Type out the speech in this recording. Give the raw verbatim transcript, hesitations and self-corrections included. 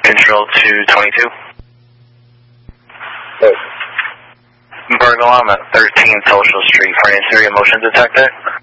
Control two twenty-two. Hey. Burglar, I'm at thirteen Social Street for an interior motion detector.